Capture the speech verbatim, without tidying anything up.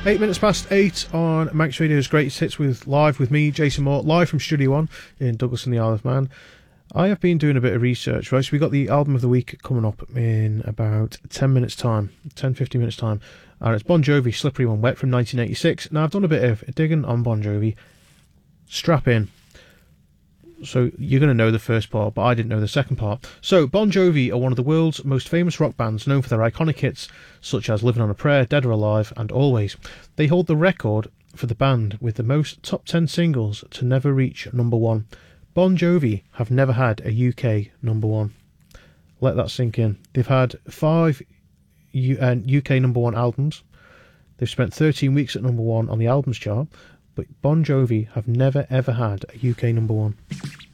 Eight minutes past eight on Manx Radio's Greatest Hits with live with me, Jason Moore, live from Studio One in Douglas and the Isle of Man. I have been doing a bit of research, right? So we got the album of the week coming up in about ten minutes time, ten, fifteen minutes time. And it's Bon Jovi, Slippery When Wet from nineteen eighty-six. Now I've done a bit of digging on Bon Jovi. Strap in. So you're going to know the first part, but I didn't know the second part. So Bon Jovi are one of the world's most famous rock bands, known for their iconic hits such as Living on a Prayer, Dead or Alive and Always. They hold the record for the band with the most top ten singles to never reach number one. Bon Jovi have never had a U K number one. Let that sink in. They've had five U- uh, U K number one albums. They've spent thirteen weeks at number one on the albums chart. But Bon Jovi have never ever had a U K number one.